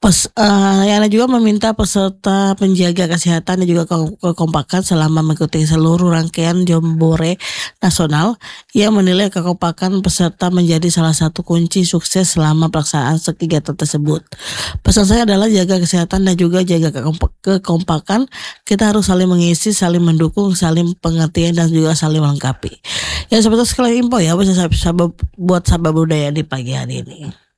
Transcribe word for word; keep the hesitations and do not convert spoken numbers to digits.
Pes eee, Yana juga meminta peserta menjaga kesehatan dan juga ke kekompakan selama mengikuti seluruh rangkaian Jambore Nasional. Ia menilai kekompakan peserta menjadi salah satu kunci sukses selama pelaksanaan kegiatan tersebut. Pesan saya adalah jaga kesehatan dan juga jaga kekompa kekompakan. Kita harus saling mengisi, saling mendukung, saling pengertian dan juga saling melengkapi. Ya seperti sekali info ya, bisa sabab buat sabab budaya di pagi hari ini.